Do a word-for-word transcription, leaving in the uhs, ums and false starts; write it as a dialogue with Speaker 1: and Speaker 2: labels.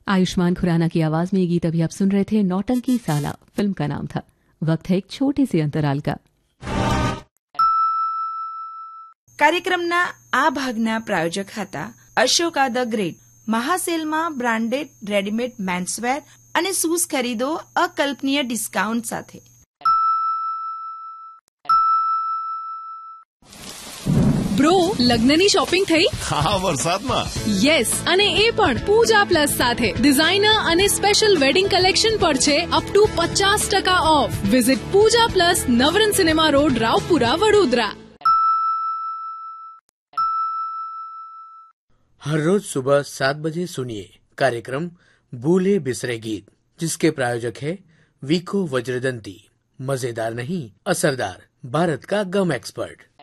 Speaker 1: आयुष्मान खुराना की आवाज में ये गीत अभी आप सुन रहे थे। नौटंकी साला फिल्म का नाम था। वक्त है एक छोटे से अंतराल का।
Speaker 2: કાર્યક્રમના આ ભાગના પ્રાયોજક હતા Ashoka the great. મહાસેલમાં branded readymade menswear અને શૂઝ ખરીદો અકલ્પનીય ડિસ્કાઉન્ટ સાથે।
Speaker 3: બ્રો, લગ્નની શોપિંગ થઈ?
Speaker 4: હા, વરસાદમાં।
Speaker 3: યસ, અને એ પણ પૂજા પ્લસ સાથે। ડિઝાઇનર અને સ્પેશિયલ વેડિંગ કલેક્શન પર છે અપ ટુ પચાસ ટકા of. Visit Pooja plus, Navrang cinema road, Raopura, Vadodara.
Speaker 5: हर रोज सुबह सात बजे सुनिए कार्यक्रम भूले बिसरे गीत, जिसके प्रायोजक है वीको वज्रदंती। मजेदार नहीं, असरदार, भारत का गम एक्सपर्ट।